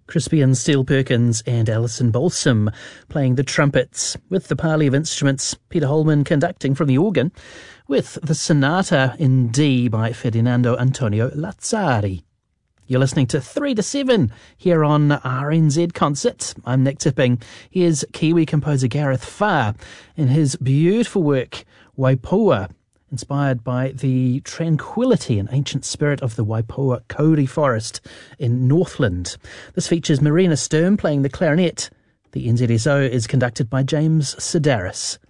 Crispian Steele Perkins and Alison Balsam playing the trumpets, with the parley of instruments, Peter Holman conducting from the organ, with the Sonata in D by Ferdinando Antonio Lazzari. You're listening to 3 to 7 here on RNZ Concert. I'm Nick Tipping. Here's Kiwi composer Gareth Farr in his beautiful work, Waipoua, inspired by the tranquility and ancient spirit of the Waipoua Kauri forest in Northland. This features Marina Sturm playing the clarinet. The NZSO is conducted by James Sedaris.